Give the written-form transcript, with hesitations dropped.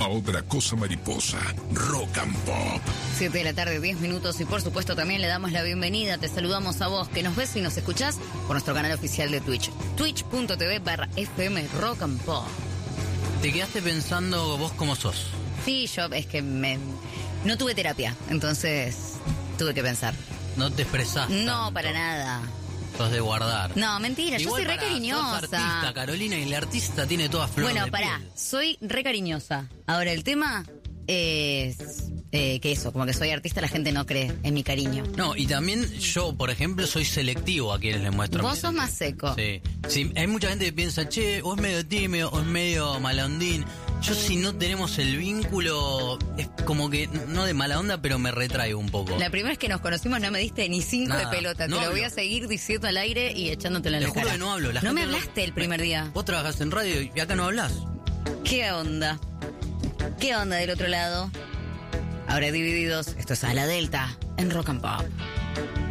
otra cosa mariposa. Rock and Pop. 7 de la tarde, 10 minutos, y por supuesto también le damos la bienvenida. Te saludamos a vos que nos ves y nos escuchás por nuestro canal oficial de Twitch, twitch.tv/FM Rock and Pop. ¿Te quedaste pensando vos cómo sos? Sí, yo es que no tuve terapia, entonces tuve que pensar. No te expresás No, tanto. para nada. Sos de guardar. No, mentira, Igual yo soy re cariñosa. Sos artista, Carolina, y el artista tiene toda flor Bueno, de pará, piel. soy re cariñosa. Ahora, el tema es que eso, como que soy artista, la gente no cree en mi cariño. No, y también yo, por ejemplo, soy selectivo a quienes les muestro. Vos sos más seco. Sí. Sí, hay mucha gente que piensa, che, o es medio tímido, o es medio malandín. Yo, si no tenemos el vínculo, es como que, no de mala onda, pero me retraigo un poco. La primera vez que nos conocimos no me diste ni 5 de Nada, pelota. no Te lo voy hablo. a seguir diciendo al aire y echándotela en Te la juro cara. que no hablo. La No me gente hablaste el primer día. Vos trabajás en radio y acá no hablás. ¿Qué onda? ¿Qué onda del otro lado? Ahora divididos, esto es A la Delta en Rock and Pop.